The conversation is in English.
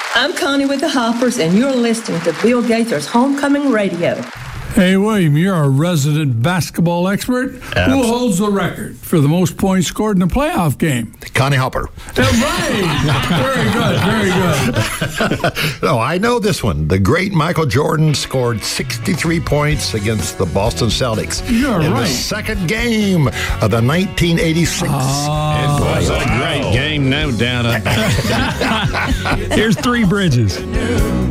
I'm Connie with the Hoppers, and you're listening to Bill Gaither's Homecoming Radio. Hey, William, you're a resident basketball expert. Who holds the record for the most points scored in a playoff game? Connie Hopper. Right. Very good. No, I know this one. The great Michael Jordan scored 63 points against the Boston Celtics in the second game of the 1986. It was a great game, no doubt about it. Here's Three Bridges.